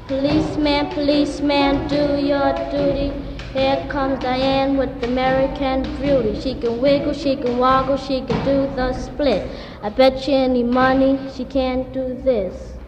Policeman, policeman, do your duty. Here comes Diane with American Beauty. She can wiggle, she can woggle, she can do the split. I bet you any money she can't do this.